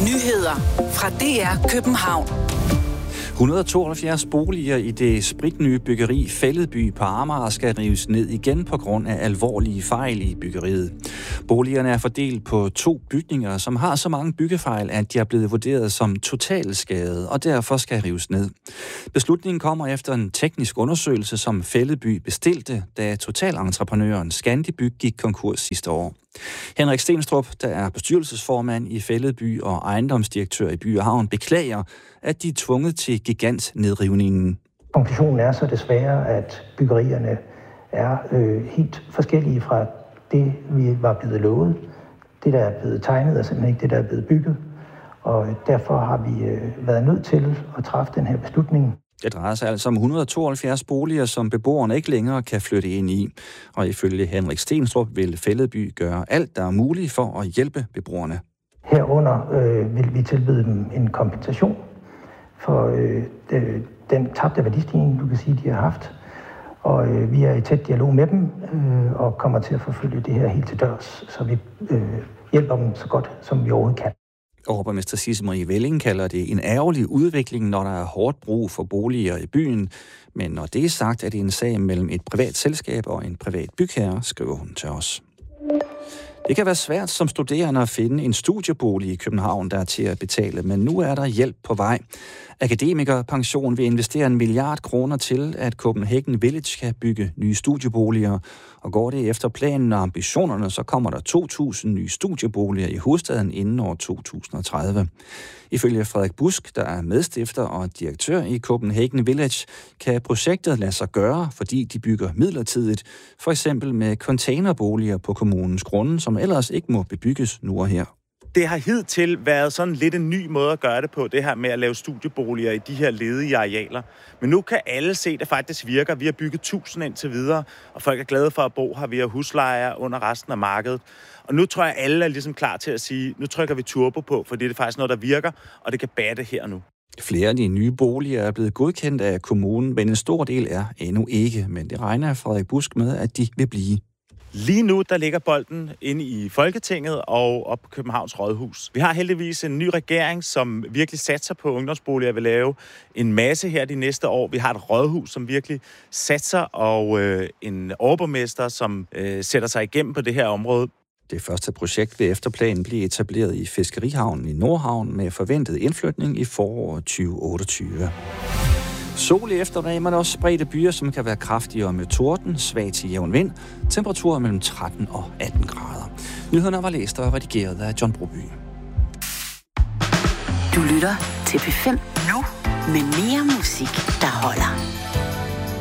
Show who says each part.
Speaker 1: Nyheder fra DR København.
Speaker 2: 172 boliger i det spritnye byggeri Fælledby på Amager skal rives ned igen på grund af alvorlige fejl i byggeriet. Boligerne er fordelt på 2 bygninger, som har så mange byggefejl, at de er blevet vurderet som totalskade og derfor skal rives ned. Beslutningen kommer efter en teknisk undersøgelse, som Fælledby bestilte, da totalentreprenøren Scandibyg gik konkurs sidste år. Henrik Stenstrup, der er bestyrelsesformand i Fælledby og ejendomsdirektør i By & Havn, beklager, at de er tvunget til gigantnedrivningen.
Speaker 3: Konklusionen er så desværre, at byggerierne er helt forskellige fra det, vi var blevet lovet. Det, der er blevet tegnet, er simpelthen ikke det, der er blevet bygget. Og derfor har vi været nødt til at træffe den her beslutning.
Speaker 2: Det drejer sig altså om 172 boliger, som beboerne ikke længere kan flytte ind i. Og ifølge Henrik Stenstrup vil Fælledby gøre alt, der er muligt for at hjælpe beboerne.
Speaker 3: Herunder vil vi tilbyde dem en kompensation for den tabte værdistigning, du kan sige, de har haft. Og vi er i tæt dialog med dem og kommer til at forfølge det her helt til dørs, så vi hjælper dem så godt, som vi overhovedet kan.
Speaker 2: Overborgmester Sisse Marie Velling kalder det en ærgerlig udvikling, når der er hårdt brug for boliger i byen. Men når det er sagt, er det en sag mellem et privat selskab og en privat bygherre, skriver hun til os. Det kan være svært som studerende at finde en studiebolig i København, der er til at betale, men nu er der hjælp på vej. Akademikerpension vil investere 1 milliard kroner til, at Copenhagen Village kan bygge nye studieboliger. Og går det efter planen og ambitionerne, så kommer der 2.000 nye studieboliger i hovedstaden inden år 2030. Ifølge Frederik Busk, der er medstifter og direktør i Copenhagen Village, kan projektet lade sig gøre, fordi de bygger midlertidigt, for eksempel med containerboliger på kommunens grunde, som ellers ikke må bebygges nu og her.
Speaker 4: Det har hidtil været sådan lidt en ny måde at gøre det på, det her med at lave studieboliger i de her ledige arealer. Men nu kan alle se, at det faktisk virker. Vi har bygget 1000 indtil videre, og folk er glade for at bo her. Vi har huslejer under resten af markedet. Og nu tror jeg, at alle er ligesom klar til at sige, nu trykker vi turbo på, for det er faktisk noget, der virker, og det kan batte her nu.
Speaker 2: Flere af de nye boliger er blevet godkendt af kommunen, men en stor del er endnu ikke. Men det regner Frederik Busk med, at de vil blive.
Speaker 4: Lige nu, der ligger bolden inde i Folketinget og op på Københavns Rådhus. Vi har heldigvis en ny regering, som virkelig satser på ungdomsboliger og vil lave en masse her de næste år. Vi har et rådhus, som virkelig satser, og en overborgmester, som sætter sig igennem på det her område.
Speaker 2: Det første projekt vil efter planen blive etableret i Fiskerihavnen i Nordhavn med forventet indflytning i foråret 2028. Sol i eftermiddag, men også spredte byer, som kan være kraftigere med torden, svag til jævn vind, temperaturer mellem 13 og 18 grader. Nyhederne var læst og redigeret af John Broby.
Speaker 1: Du lytter til P5 nu med mere musik, der holder.